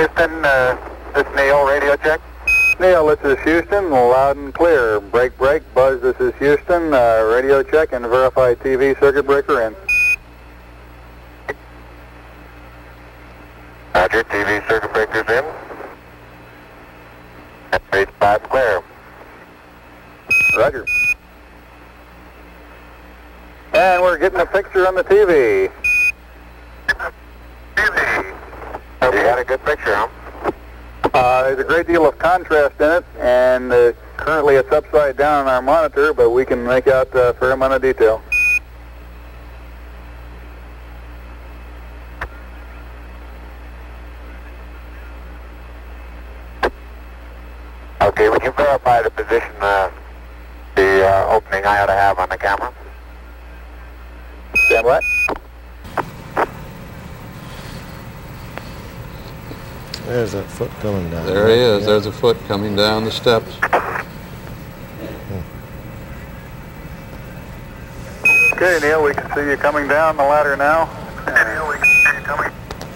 Houston, this is Neil, radio check. Neil, this is Houston, loud and clear. Break. Buzz, this is Houston, radio check and verify TV circuit breaker in. Roger, TV circuit breakers in. Page 5 clear. Roger. And we're getting a picture on the TV. You got a good picture, huh? There's a great deal of contrast in it, and currently it's upside down on our monitor, but we can make out a fair amount of detail. Okay, would you verify the position, the opening I ought to have on the camera? Stand by. There's that foot coming down. There he is. There's a foot coming down the steps. Okay, Neil, we can see you coming down the ladder now. Neil, we can see you coming.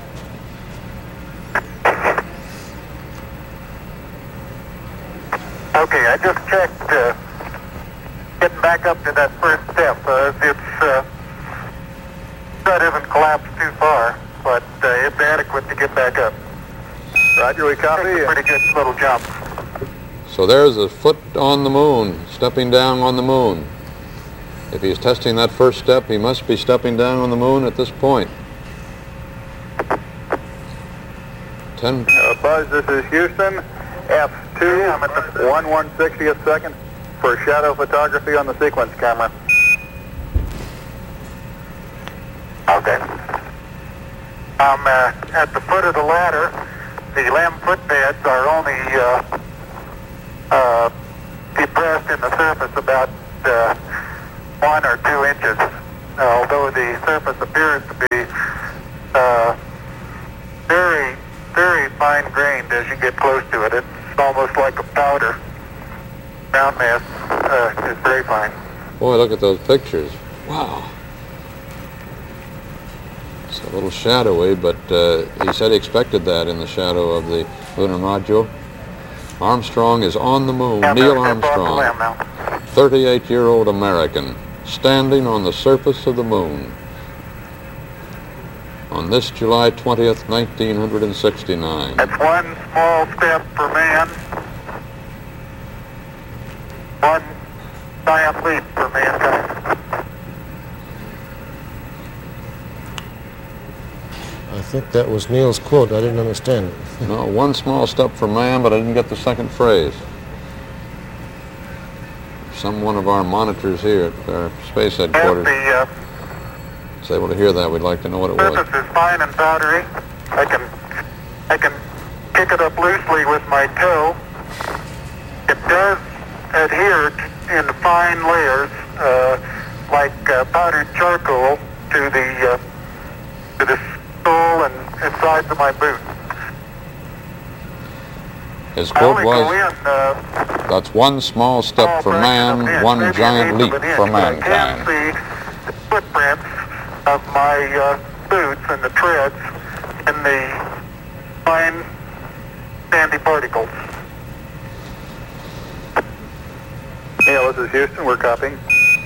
Okay, I just checked, getting back up to that first step. That isn't collapsed too far, but it's adequate to get back up. Roger, we copy. It's a pretty good little jump. So there's a foot on the moon, stepping down on the moon. If he's testing that first step, he must be stepping down on the moon at this point. 10. Buzz, this is Houston. F2, 1/160th second for shadow photography on the sequence camera. Okay. I'm at the foot of the ladder. The LEM footbeds are only depressed in the surface about 1 or 2 inches, although the surface appears to be very, very fine-grained as you get close to it. It's almost like a powder. Ground mass is very fine. Boy, look at those pictures. Wow. It's a little shadowy, but he said he expected that in the shadow of the lunar module. Armstrong is on the moon. Yeah, Neil step off the Armstrong, LEM now. 38-year-old American, standing on the surface of the moon on this July 20th, 1969. That's one small step for man, one giant leap for mankind. I think that was Neil's quote. I didn't understand it. No, one small step for man, but I didn't get the second phrase. Some one of our monitors here at our space headquarters is able to hear that. We'd like to know what it was. Surface is fine and powdery. I can kick it up loosely with my toe. It does adhere in fine layers, like powdered charcoal, to the sole and sides of my boot. His quote was, "That's one small step for man, one giant leap for mankind." I can see the footprints of my boots and the treads in the fine sandy particles. Neil, this is Houston. We're copying.